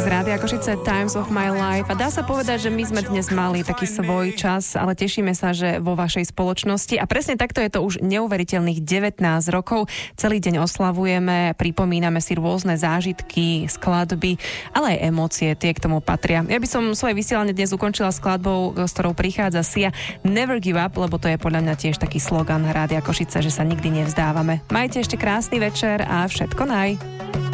z Rádia Košice Times of My Life. A dá sa povedať, že my sme dnes mali taký svoj čas, ale tešíme sa, že vo vašej spoločnosti. A presne takto je to už neuveriteľných 19 rokov. Celý deň oslavujeme, pripomíname si rôzne zážitky, skladby, ale aj emócie, tie k tomu patria. Ja by som svoje vysielanie dnes ukončila skladbou, s ktorou prichádza Sia, Never Give Up, lebo to je podľa mňa tiež taký slogan Rádia Košice, že sa nikdy nevzdávame. Majte ešte krásny večer a všetko naj.